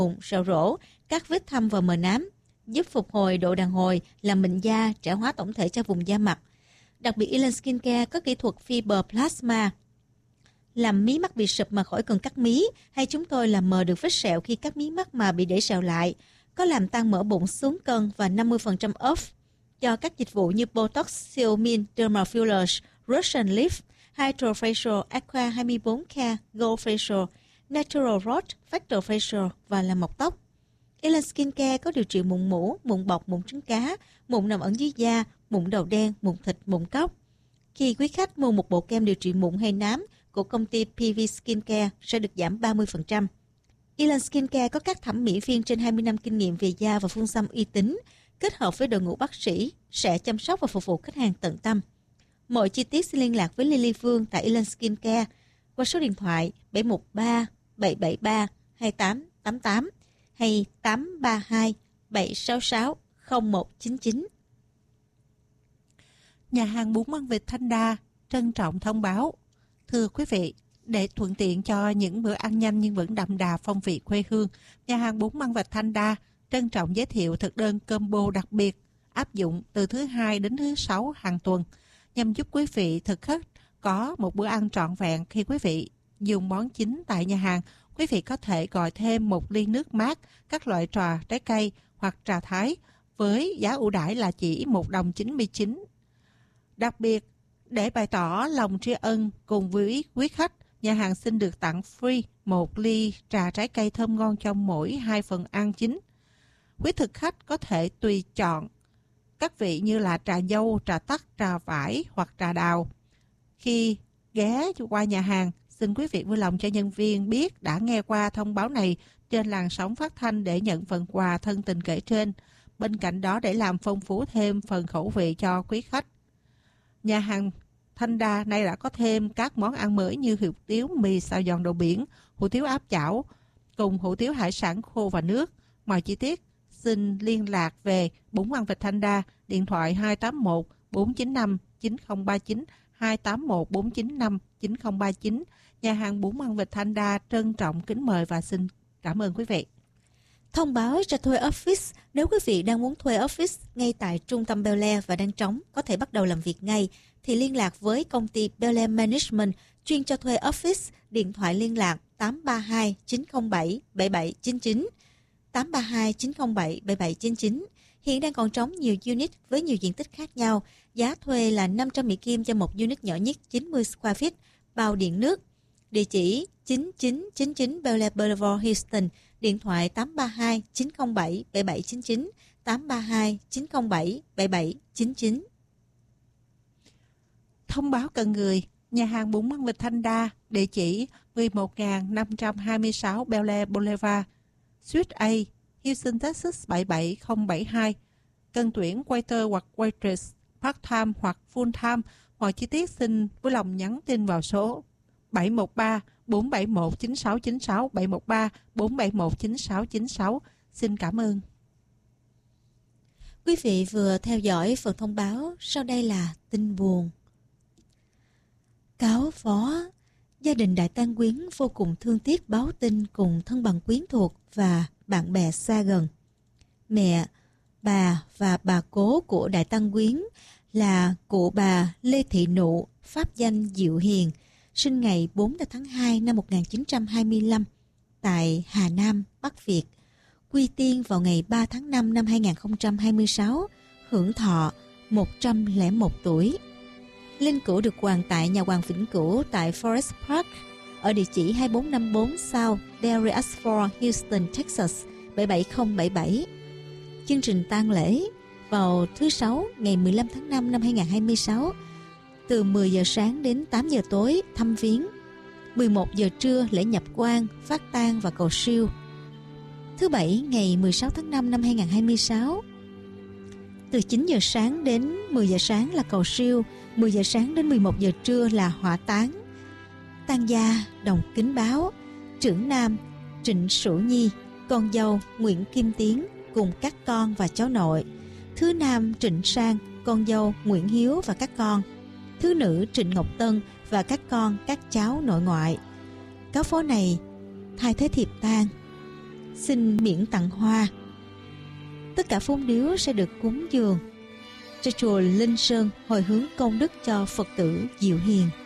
mụn, sẹo rỗ, các vết thâm và mờ nám, giúp phục hồi độ đàn hồi, làm mịn da, trẻ hóa tổng thể cho vùng da mặt. Đặc biệt Elan Skincare có kỹ thuật fiber plasma, làm mí mắt bị sụp mà khỏi cần cắt mí, hay chúng tôi làm mờ được vết sẹo khi cắt mí mắt mà bị để sẹo lại, có làm tăng mỡ bụng xuống cân và 50% off cho các dịch vụ như Botox, Xeomin, Derma Fillers, Russian Lift, Hydrofacial, Aqua 24K, Gold Facial, Natural Rot, Factor Facial và làm mọc tóc. Elan Skincare có điều trị mụn mủ, mụn bọc, mụn trứng cá, mụn nằm ẩn dưới da, mụn đầu đen, mụn thịt, mụn cóc. Khi quý khách mua một bộ kem điều trị mụn hay nám của công ty PV Skincare sẽ được giảm 30%. Elan Skincare có các thẩm mỹ viên trên 20 năm kinh nghiệm về da và phun xăm uy tín, kết hợp với đội ngũ bác sĩ sẽ chăm sóc và phục vụ khách hàng tận tâm. Mọi chi tiết xin liên lạc với Lily Phương tại Elan Skincare qua số điện thoại 713 773 2888 hay 832 766 0199. Nhà hàng bún măng vịt Thanh Đa trân trọng thông báo: thưa quý vị, để thuận tiện cho những bữa ăn nhanh nhưng vẫn đậm đà phong vị quê hương, nhà hàng bún măng vịt Thanh Đa trân trọng giới thiệu thực đơn combo đặc biệt áp dụng từ thứ Hai đến thứ Sáu hàng tuần, nhằm giúp quý vị thực khách có một bữa ăn trọn vẹn. Khi quý vị dùng món chính tại nhà hàng, quý vị có thể gọi thêm một ly nước mát, các loại trà trái cây hoặc trà Thái với giá ưu đãi là chỉ 1 đồng 99. Đặc biệt, để bày tỏ lòng tri ân cùng với quý khách, nhà hàng xin được tặng free một ly trà trái cây thơm ngon cho mỗi 2 phần ăn chính. Quý thực khách có thể tùy chọn các vị như là trà dâu, trà tắc, trà vải hoặc trà đào. Khi ghé qua nhà hàng, xin quý vị vui lòng cho nhân viên biết đã nghe qua thông báo này trên làn sóng phát thanh để nhận phần quà thân tình kể trên. Bên cạnh đó, để làm phong phú thêm phần khẩu vị cho quý khách, nhà hàng Thanh Đa nay đã có thêm các món ăn mới như hủ tiếu mì xào giòn đậu biển, hủ tiếu áp chảo cùng hủ tiếu hải sản khô và nước. Mọi chi tiết xin liên lạc về bún măng vịt Thanh Đa, điện thoại 281 495 9039, 281 495 9039. Nhà hàng bún măng vịt Thanh Đa trân trọng kính mời và xin cảm ơn quý vị. Thông báo cho thuê office. Nếu quý vị đang muốn thuê office ngay tại trung tâm Bel Air và đang trống, có thể bắt đầu làm việc ngay, thì liên lạc với công ty Bel Air Management chuyên cho thuê office. Điện thoại liên lạc 832 907 7799, 832 907 7799. Hiện đang còn trống nhiều unit với nhiều diện tích khác nhau. Giá thuê là 500 Mỹ Kim cho một unit nhỏ nhất 90 square feet, bao điện nước. Địa chỉ 9999 Bel Air Boulevard, Houston. Điện thoại 832 907 7799, 832 907 7799. Thông báo cần người. Nhà hàng bún măng vịt Thanh Đa, địa chỉ 11526 Bel Air Boulevard, Suite A, Houston, Texas 77072. Cần tuyển waiter hoặc waitress part-time hoặc full-time. Mọi chi tiết xin vui lòng nhắn tin vào số 713 471 9696, 713 471 9696. Xin cảm ơn. Quý vị vừa theo dõi phần thông báo, sau đây là tin buồn. Cáo phó, gia đình Đại Tăng Quyến vô cùng thương tiếc báo tin cùng thân bằng quyến thuộc và bạn bè xa gần. Mẹ, bà và bà cố của Đại Tăng Quyến là cụ bà Lê Thị Nụ, pháp danh Diệu Hiền, sinh ngày 4 tháng 2 năm 1925 tại Hà Nam, Bắc Việt, quy tiên vào ngày 3 tháng 5 năm 2026, hưởng thọ 101 tuổi. Linh cữu được hoàn tại nhà hoàng vĩnh cửu tại Forest Park ở địa chỉ 2454 South Dairy Asphalt, Houston, Texas 77077. Chương trình tang lễ vào thứ Sáu ngày 15 tháng 5 năm 2026 từ 10 giờ sáng đến 8 giờ tối thăm viếng, 11 giờ trưa lễ nhập quan, phát tang và cầu siêu. Thứ Bảy ngày 16 tháng 5 năm 2026 từ 9 giờ sáng đến 10 giờ sáng là cầu siêu, 10 giờ sáng đến 11 giờ trưa là hỏa táng. Tang gia đồng kính báo: trưởng nam Trịnh Sửu Nhi, con dâu Nguyễn Kim Tiến cùng các con và cháu nội. Thứ nam Trịnh Sang, con dâu Nguyễn Hiếu và các con. Thứ nữ Trịnh Ngọc Tân và các con, các cháu nội ngoại. Cáo phó này thay thế thiệp tang. xin miễn tặng hoa. Tất cả phôn điếu sẽ được cúng dường cho chùa Linh Sơn hồi hướng công đức cho Phật tử Diệu Hiền.